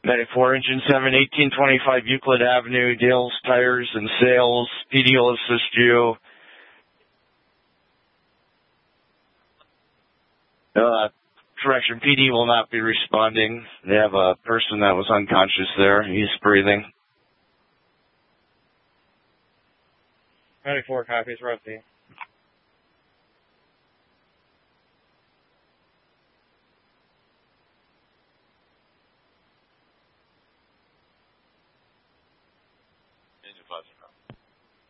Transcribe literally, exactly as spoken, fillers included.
ninety-four, Engine seven, eighteen twenty-five Euclid Avenue, Dale's Tires and Sales. P D will assist you. Uh, correction, P D will not be responding. They have a person that was unconscious there. He's breathing. ninety-four copies, Rusty. Engine five.